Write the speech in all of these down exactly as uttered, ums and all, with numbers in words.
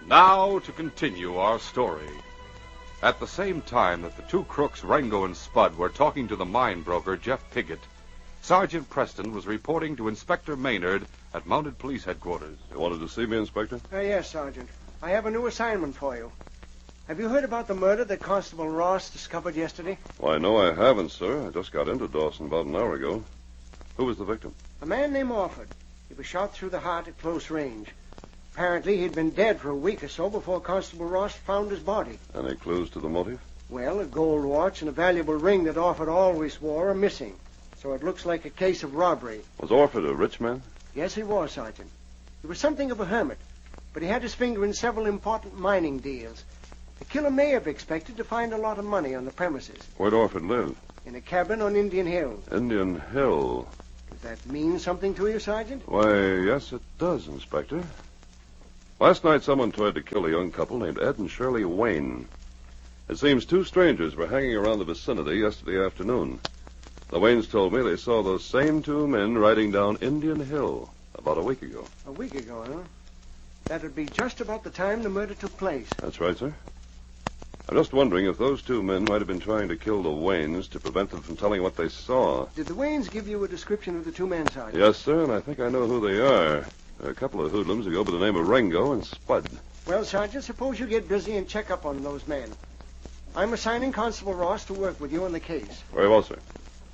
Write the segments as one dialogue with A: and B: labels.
A: Now to continue our story. At the same time that the two crooks, Rango and Spud, were talking to the mine broker, Jeff Piggott, Sergeant Preston was reporting to Inspector Maynard at Mounted Police Headquarters.
B: You wanted to see me, Inspector?
C: Uh, yes, Sergeant. I have a new assignment for you. Have you heard about the murder that Constable Ross discovered yesterday?
B: Why, no, I haven't, sir. I just got into Dawson about an hour ago. Who was the victim?
C: A man named Orford. He was shot through the heart at close range. Apparently, he'd been dead for a week or so before Constable Ross found his body.
B: Any clues to the motive?
C: Well, a gold watch and a valuable ring that Orford always wore are missing. So it looks like a case of robbery.
B: Was Orford a rich man?
C: Yes, he was, Sergeant. He was something of a hermit, but he had his finger in several important mining deals. The killer may have expected to find a lot of money on the premises.
B: Where'd Orford live?
C: In a cabin on Indian Hill.
B: Indian Hill.
C: Does that mean something to you, Sergeant?
B: Why, yes, it does, Inspector. Last night, someone tried to kill a young couple named Ed and Shirley Wayne. It seems two strangers were hanging around the vicinity yesterday afternoon. The Waynes told me they saw those same two men riding down Indian Hill about a week ago.
C: A week ago, huh? That would be just about the time the murder took place.
B: That's right, sir. I'm just wondering if those two men might have been trying to kill the Waynes to prevent them from telling what they saw.
C: Did the Waynes give you a description of the two men, Sergeant?
B: Yes, sir, and I think I know who they are. They're a couple of hoodlums who go by the name of Rango and Spud.
C: Well, Sergeant, suppose you get busy and check up on those men. I'm assigning Constable Ross to work with you on the case.
B: Very well, sir.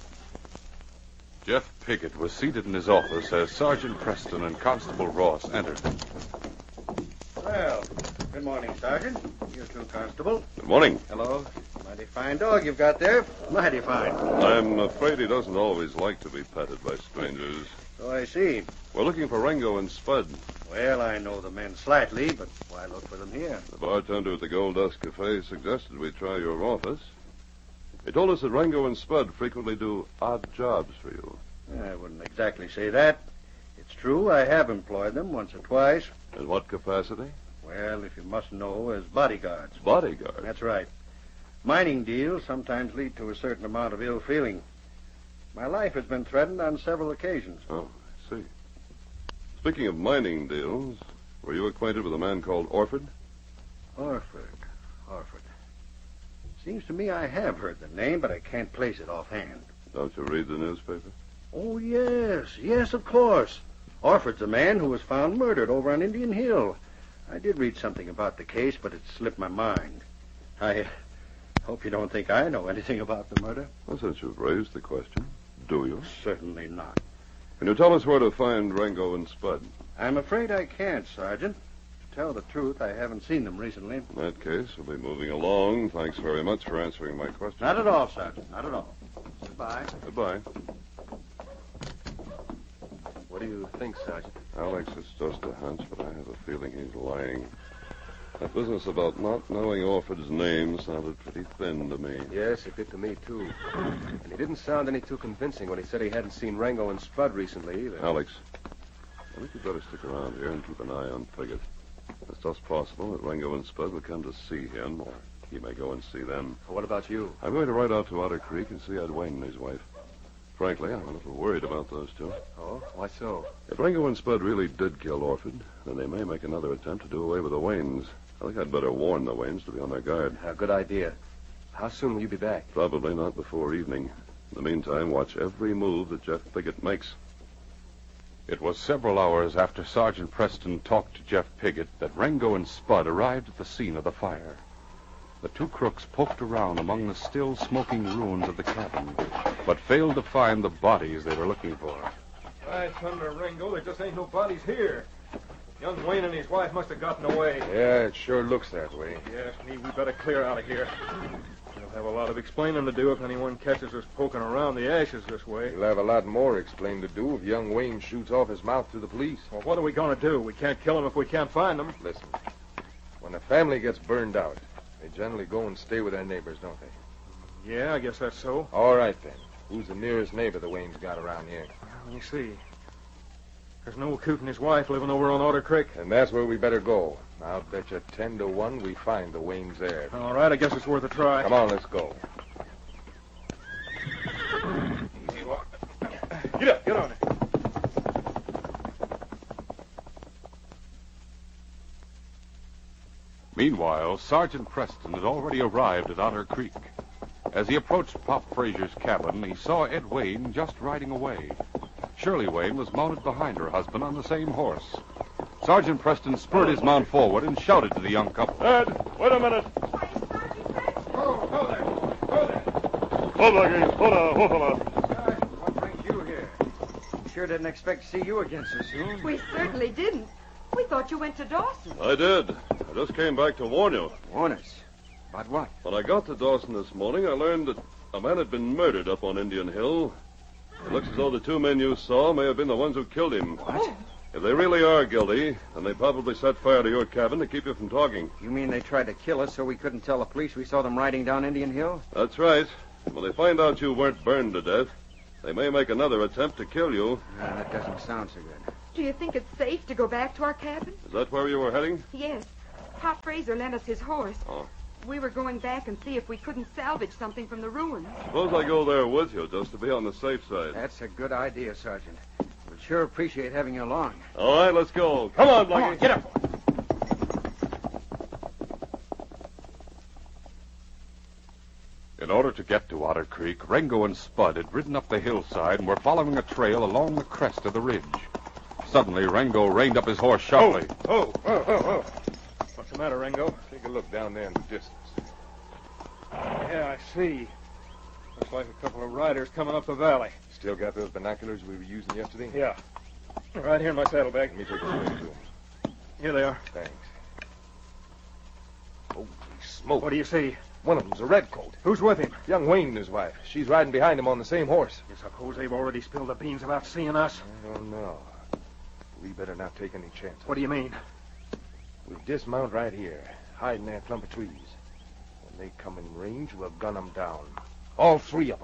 A: Jeff Piggott was seated in his office as Sergeant Preston and Constable Ross entered.
D: Well, good morning, Sergeant. You too, Constable.
B: Good morning.
D: Hello. Mighty fine dog you've got there. Mighty fine.
B: I'm afraid he doesn't always like to be petted by strangers.
D: So I see.
B: We're looking for Rango and Spud.
D: Well, I know the men slightly, but why look for them here?
B: The bartender at the Gold Dust Cafe suggested we try your office. He told us that Rango and Spud frequently do odd jobs for you.
D: I wouldn't exactly say that. It's true, I have employed them once or twice.
B: In what capacity?
D: Well, if you must know, as bodyguards.
B: Bodyguards?
D: That's right. Mining deals sometimes lead to a certain amount of ill feeling. My life has been threatened on several occasions.
B: Oh, I see. Speaking of mining deals, were you acquainted with a man called Orford?
D: Orford. Orford. Seems to me I have heard the name, but I can't place it offhand.
B: Don't you read the newspaper?
D: Oh, yes. Yes, of course. Orford's a man who was found murdered over on Indian Hill. I did read something about the case, but it slipped my mind. I uh, hope you don't think I know anything about the murder.
B: Well, since you've raised the question, do you?
D: Certainly not.
B: Can you tell us where to find Rango and Spud?
D: I'm afraid I can't, Sergeant. To tell the truth, I haven't seen them recently.
B: In that case, we'll be moving along. Thanks very much for answering my question.
D: Not at all, Sergeant. Not at all. Goodbye.
B: Goodbye.
E: What do you think, Sergeant?
B: Alex, it's just a hunch, but I have a feeling he's lying. That business about not knowing Orford's name sounded pretty thin to me.
E: Yes, it did to me, too. And he didn't sound any too convincing when he said he hadn't seen Rango and Spud recently, either.
B: Alex, I think you'd better stick around here and keep an eye on Piggott. It's just possible that Rango and Spud will come to see him, or he may go and see them.
E: Well, what about you?
B: I'm going to ride out to Otter Creek and see Ed Wayne and his wife. Frankly, I'm a little worried about those two.
E: Oh, why so?
B: If Rango and Spud really did kill Orford, then they may make another attempt to do away with the Waynes. I think I'd better warn the Waynes to be on their guard.
E: A good idea. How soon will you be back?
B: Probably not before evening. In the meantime, watch every move that Jeff Piggott makes.
A: It was several hours after Sergeant Preston talked to Jeff Piggott that Rango and Spud arrived at the scene of the fire. The two crooks poked around among the still smoking ruins of the cabin, but failed to find the bodies they were looking for.
F: By thunder, Rango, there just ain't no bodies here. Young Wayne and his wife must have gotten away.
E: Yeah, it sure looks that way.
F: Yes, me, we better clear out of here. We'll have a lot of explaining to do if anyone catches us poking around the ashes this way.
G: You'll have a lot more explain to do if young Wayne shoots off his mouth to the police.
F: Well, what are we going to do? We can't kill him if we can't find him.
G: Listen, when a family gets burned out, they generally go and stay with their neighbors, don't they?
F: Yeah, I guess that's so.
G: All right, then. Who's the nearest neighbor the Waynes got around here?
F: Well, let me see. There's Noel Coote and his wife living over on Otter Creek.
G: And that's where we better go. I'll bet you ten to one we find the Waynes there.
F: All right, I guess it's worth a try.
G: Come on, let's go.
F: Easy walk. Get up, get on it.
A: Meanwhile, Sergeant Preston had already arrived at Otter Creek. As he approached Pop Frazier's cabin, he saw Ed Wayne just riding away. Shirley Wayne was mounted behind her husband on the same horse. Sergeant Preston spurred his mount forward and shouted to the young couple.
F: Ed, wait a minute.
D: Oh, hold there. Hold there.
F: Hold on, hold on, hold on.
D: What brings you here? Sure didn't expect to see you again so soon.
H: We certainly didn't. We thought you went to Dawson.
B: I did. I just came back to warn you.
D: Warn us. About what?
B: When I got to Dawson this morning, I learned that a man had been murdered up on Indian Hill. It looks as though the two men you saw may have been the ones who killed him.
D: What?
B: If they really are guilty, then they probably set fire to your cabin to keep you from talking.
D: You mean they tried to kill us so we couldn't tell the police we saw them riding down Indian Hill?
B: That's right. When they find out you weren't burned to death, they may make another attempt to kill you.
D: No, that doesn't sound so good.
H: Do you think it's safe to go back to our cabin?
B: Is that where you were heading?
H: Yes. Pop Fraser lent us his horse.
B: Oh.
H: We were going back and see if we couldn't salvage something from the ruins.
B: Suppose I go there with you, just to be on the safe side.
D: That's a good idea, Sergeant. We'd sure appreciate having you along.
B: All right, let's go. Come on, Blackie.
D: Come on, get up.
A: In order to get to Otter Creek, Rengo and Spud had ridden up the hillside and were following a trail along the crest of the ridge. Suddenly, Rengo reined up his horse sharply.
F: Oh, oh, oh, oh. What's the matter, Ringo?
G: Take a look down there in the distance.
F: Yeah, I see. Looks like a couple of riders coming up the valley.
G: Still got those binoculars we were using yesterday?
F: Yeah. Right here in my saddlebag.
G: Let me take a look, too.
F: Here they are.
G: Thanks. Holy smoke.
F: What do you see?
G: One of them's a redcoat.
F: Who's with him?
G: Young Wayne and his wife. She's riding behind him on the same horse.
F: You suppose they've already spilled the beans about seeing us?
G: I don't know. We better not take any chances.
F: What do you mean?
G: We'll dismount right here, hide in that clump of trees. When they come in range, we'll gun them down. All three of them.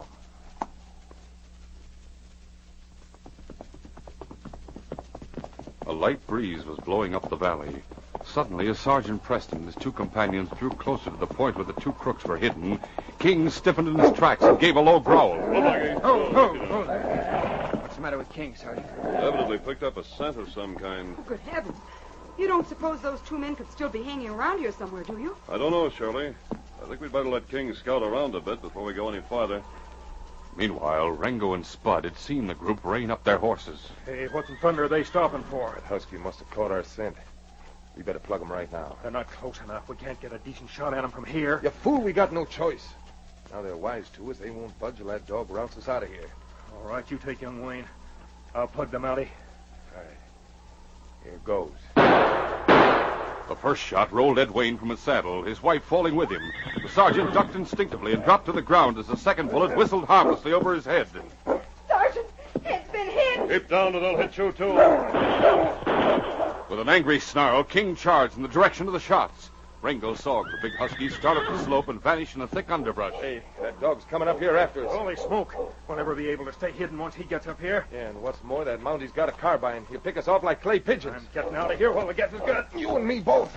A: A light breeze was blowing up the valley. Suddenly, as Sergeant Preston and his two companions drew closer to the point where the two crooks were hidden, King stiffened in his tracks and gave a low growl.
D: Oh, oh, oh there. What's the matter with King, Sergeant?
B: Evidently picked up a scent of some kind.
H: Oh, good heavens. You don't suppose those two men could still be hanging around here somewhere, do you?
B: I don't know, Shirley. I think we'd better let King scout around a bit before we go any farther.
A: Meanwhile, Rengo and Spud had seen the group rein up their horses.
F: Hey, what in thunder are they stopping for?
G: That husky must have caught our scent. We better plug them right now.
F: They're not close enough. We can't get a decent shot at them from here.
G: You fool, we got no choice. Now they're wise to us. They won't budge till that dog routes us out of here.
F: All right, you take young Wayne. I'll plug them out.
G: All right. Here goes.
A: The first shot rolled Ed Wayne from his saddle, his wife falling with him. The sergeant ducked instinctively and dropped to the ground as the second bullet whistled harmlessly over his head.
H: Sergeant, Ed's been hit.
B: Keep down or they'll hit you, too.
A: With an angry snarl, King charged in the direction of the shots. Rengo saw the big husky start up the slope and vanish in a thick underbrush.
G: Hey, that dog's coming up here after us.
F: Holy smoke. We'll never be able to stay hidden once he gets up here.
G: Yeah, and what's more, that Mounty's got a carbine. He'll pick us off like clay pigeons.
F: I'm getting out of here while the gets his gun.
G: You and me both.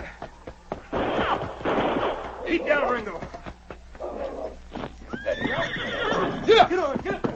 F: Keep down, Ringo.
G: Get up!
F: Get on, get up.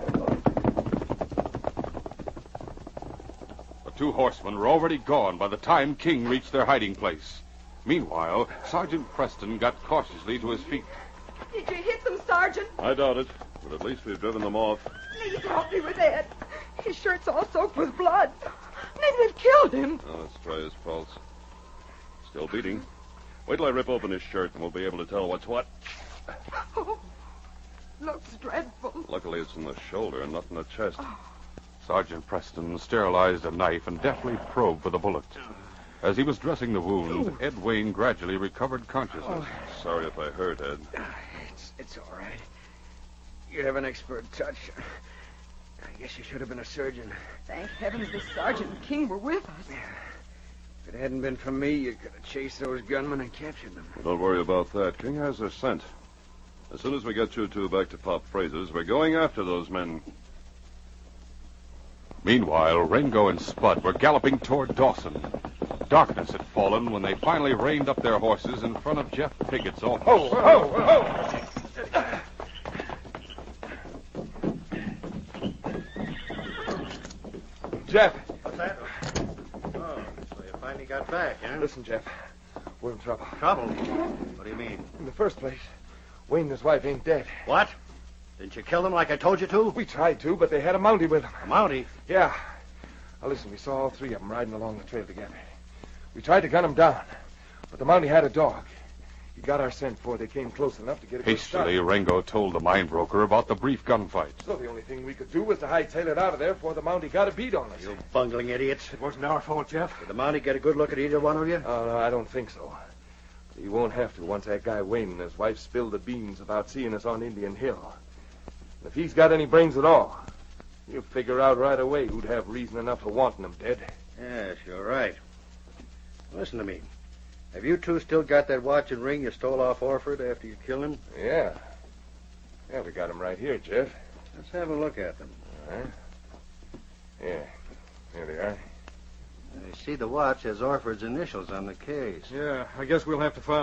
A: The two horsemen were already gone by the time King reached their hiding place. Meanwhile, Sergeant Preston got cautiously to his feet.
H: Did you hit them, Sergeant?
B: I doubt it, but at least we've driven them off.
H: Please help me with Ed. His shirt's all soaked with blood. Maybe they've killed him.
B: Now, let's try his pulse. Still beating. Wait till I rip open his shirt and we'll be able to tell what's what.
H: Oh, looks dreadful.
B: Luckily, it's in the shoulder and not in the chest.
A: Sergeant Preston sterilized a knife and deftly probed for the bullet. As he was dressing the wound, Ed Wayne gradually recovered consciousness.
B: Sorry if I hurt, Ed.
D: It's, it's all right. You have an expert touch. I guess you should have been a surgeon.
H: Thank heavens the Sergeant and King were with us.
D: If it hadn't been for me, you could have chased those gunmen and captured them.
B: Well, don't worry about that. King has their scent. As soon as we get you two back to Pop Fraser's, we're going after those men.
A: Meanwhile, Rengo and Spud were galloping toward Dawson. Darkness had fallen when they finally reined up their horses in front of Jeff Pigot's office.
G: Oh, oh, oh! Jeff,
D: What's that? Oh, so you finally got back, huh?
G: listen, Jeff. We're in trouble.
D: Trouble? What do you mean?
G: In the first place, Wayne and his wife ain't dead.
D: What? Didn't you kill them like I told you to?
G: We tried to, but they had a Mountie with them.
D: A Mountie?
G: Yeah. Now listen, we saw all three of them riding along the trail together. We tried to gun them down, but the Mountie had a dog. He got our scent before they came close enough to get a good shot.
A: Hastily, Rango told the mine broker about the brief gunfight.
G: So the only thing we could do was to hightail it out of there before the Mountie got a beat on us.
D: You bungling idiots.
G: It wasn't our fault, Jeff.
D: Did the Mountie get a good look at either one of you?
G: Oh, no, I don't think so. But he won't have to once that guy Wayne and his wife spilled the beans about seeing us on Indian Hill. And if he's got any brains at all, he'll figure out right away who'd have reason enough for wanting him dead.
D: Yes, you're right. Listen to me. Have you two still got that watch and ring you stole off Orford after you killed him?
G: Yeah. Yeah, we got him right here, Jeff.
D: Let's have a look at them.
G: All right. Yeah, there they are.
D: I see the watch has Orford's initials on the case.
F: Yeah, I guess we'll have to file